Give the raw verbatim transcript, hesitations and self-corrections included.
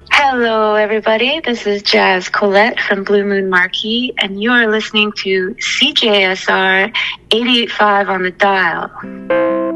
Hello, everybody. This is Jazz Colette from Blue Moon Marquee, and you're listening to C J S R eighty-eight point five on the dial.